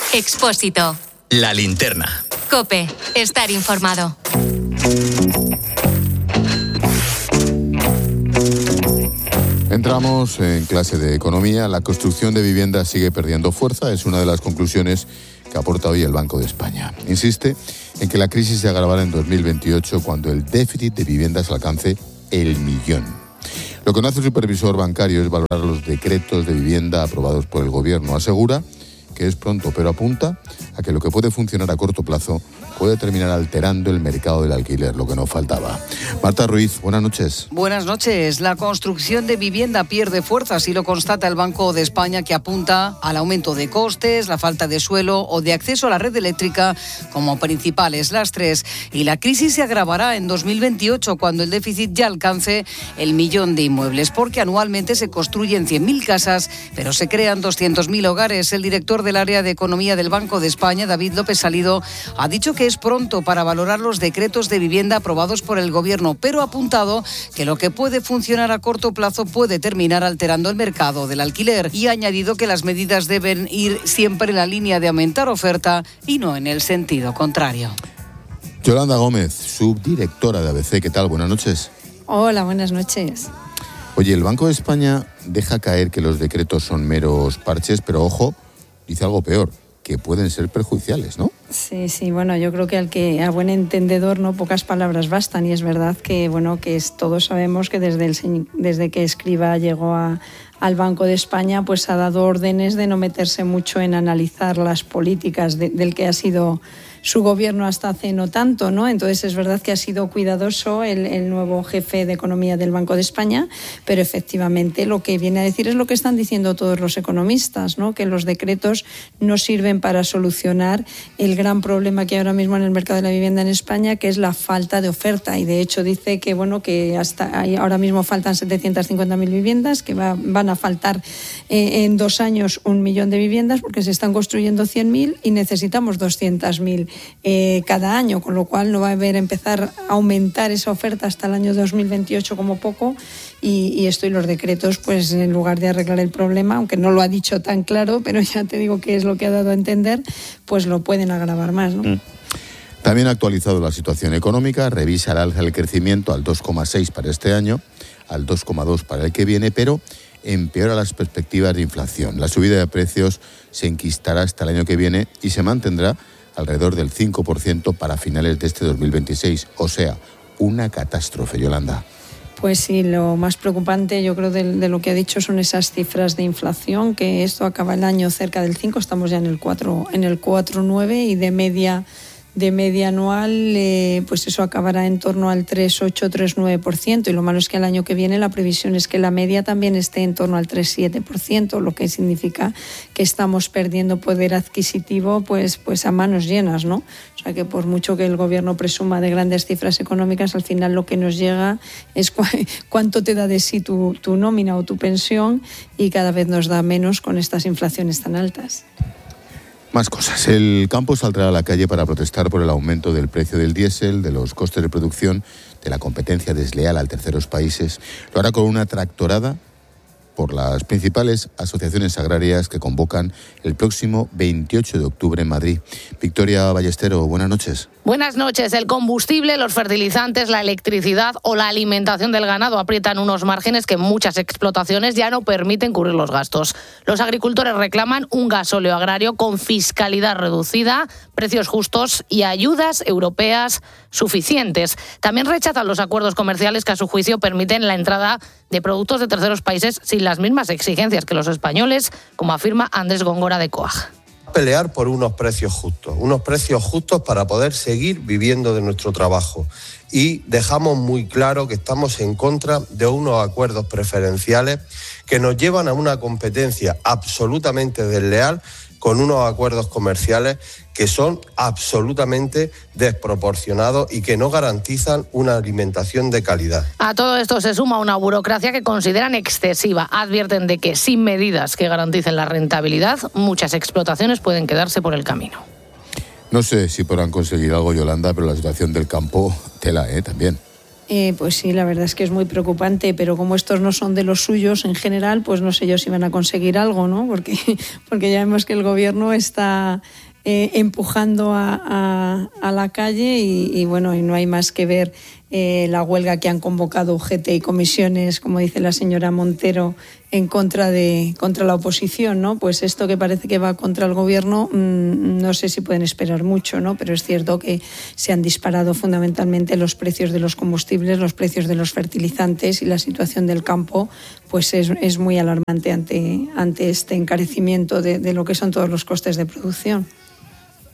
Expósito. La linterna. COPE. Estar informado. Entramos en clase de economía. La construcción de viviendas sigue perdiendo fuerza. Es una de las conclusiones que aporta hoy el Banco de España. Insiste en que la crisis se agravará en 2028 cuando el déficit de viviendas alcance el 1.000.000. Lo que no hace el supervisor bancario es valorar los decretos de vivienda aprobados por el Gobierno. Asegura que es pronto, pero apunta a que lo que puede funcionar a corto plazo puede terminar alterando el mercado del alquiler, lo que no faltaba. Marta Ruiz, buenas noches. Buenas noches. La construcción de vivienda pierde fuerza, así lo constata el Banco de España, que apunta al aumento de costes, la falta de suelo o de acceso a la red eléctrica como principales lastres. Y la crisis se agravará en 2028 cuando el déficit ya alcance el 1.000.000 de inmuebles, porque anualmente se construyen 100.000 casas, pero se crean 200.000 hogares. El director del área de economía del Banco de España, David López Salido, ha dicho que es pronto para valorar los decretos de vivienda aprobados por el Gobierno, pero ha apuntado que lo que puede funcionar a corto plazo puede terminar alterando el mercado del alquiler, y ha añadido que las medidas deben ir siempre en la línea de aumentar oferta y no en el sentido contrario. Yolanda Gómez, subdirectora de ABC, ¿qué tal? Buenas noches. Hola, buenas noches. Oye, el Banco de España deja caer que los decretos son meros parches, pero ojo, dice algo peor, que pueden ser perjudiciales, ¿no? Sí, bueno, yo creo que a buen entendedor no pocas palabras bastan, y es verdad que todos sabemos que desde que Escrivá llegó al Banco de España, pues ha dado órdenes de no meterse mucho en analizar las políticas del que ha sido su gobierno hasta hace no tanto, ¿no? Entonces es verdad que ha sido cuidadoso el nuevo jefe de economía del Banco de España, pero efectivamente lo que viene a decir es lo que están diciendo todos los economistas, ¿no? Que los decretos no sirven para solucionar el gran problema que hay ahora mismo en el mercado de la vivienda en España, que es la falta de oferta. Y de hecho dice que ahora mismo faltan 750.000 viviendas, que van a faltar en 2 años 1.000.000 de viviendas, porque se están construyendo 100.000 y necesitamos 200.000 cada año, con lo cual no va a haber empezar a aumentar esa oferta hasta el año 2028 como poco, y esto y los decretos, pues en lugar de arreglar el problema, aunque no lo ha dicho tan claro, pero ya te digo que es lo que ha dado a entender, pues lo pueden agravar más, ¿no? También ha actualizado la situación económica, revisa al alza el crecimiento al 2,6 para este año, al 2,2 para el que viene, pero empeora las perspectivas de inflación. La subida de precios se enquistará hasta el año que viene y se mantendrá alrededor del 5% para finales de este 2026. O sea, una catástrofe, Yolanda. Pues sí, lo más preocupante yo creo de lo que ha dicho son esas cifras de inflación, que esto acaba el año cerca del 5, estamos ya en el 4,9, y de media anual, pues eso acabará en torno al 3,8, 3,9%, y lo malo es que el año que viene la previsión es que la media también esté en torno al 3,7%, lo que significa que estamos perdiendo poder adquisitivo pues a manos llenas, ¿no? O sea que por mucho que el gobierno presuma de grandes cifras económicas, al final lo que nos llega es cuánto te da de sí tu nómina o tu pensión, y cada vez nos da menos con estas inflaciones tan altas. Más cosas. El campo saldrá a la calle para protestar por el aumento del precio del diésel, de los costes de producción, de la competencia desleal a terceros países. Lo hará con una tractorada por las principales asociaciones agrarias que convocan el próximo 28 de octubre en Madrid. Victoria Ballestero, buenas noches. Buenas noches. El combustible, los fertilizantes, la electricidad o la alimentación del ganado aprietan unos márgenes que en muchas explotaciones ya no permiten cubrir los gastos. Los agricultores reclaman un gasóleo agrario con fiscalidad reducida, precios justos y ayudas europeas suficientes. También rechazan los acuerdos comerciales que a su juicio permiten la entrada de productos de terceros países sin las mismas exigencias que los españoles, como afirma Andrés Góngora de COAG. Pelear por unos precios justos para poder seguir viviendo de nuestro trabajo. Y dejamos muy claro que estamos en contra de unos acuerdos preferenciales que nos llevan a una competencia absolutamente desleal, con unos acuerdos comerciales que son absolutamente desproporcionados y que no garantizan una alimentación de calidad. A todo esto se suma una burocracia que consideran excesiva. Advierten de que sin medidas que garanticen la rentabilidad, muchas explotaciones pueden quedarse por el camino. No sé si podrán conseguir algo, Yolanda, pero la situación del campo, tela, también. Pues sí, la verdad es que es muy preocupante, pero como estos no son de los suyos en general, pues no sé yo si van a conseguir algo, ¿no? Porque ya vemos que el gobierno está empujando a la calle y bueno, y no hay más que ver la huelga que han convocado UGT y comisiones, como dice la señora Montero, en contra la oposición, ¿no? Pues esto que parece que va contra el gobierno, no sé si pueden esperar mucho, ¿no? Pero es cierto que se han disparado fundamentalmente los precios de los combustibles, los precios de los fertilizantes, y la situación del campo pues es muy alarmante ante este encarecimiento de lo que son todos los costes de producción.